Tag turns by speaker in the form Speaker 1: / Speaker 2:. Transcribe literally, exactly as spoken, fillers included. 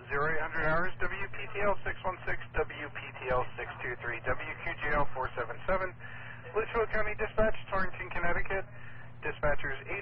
Speaker 1: zero eight hundred hours, W P T L six one six, W P T L six two three, W Q J L four seven seven, Litchfield County Dispatch, Torrington, Connecticut. Dispatchers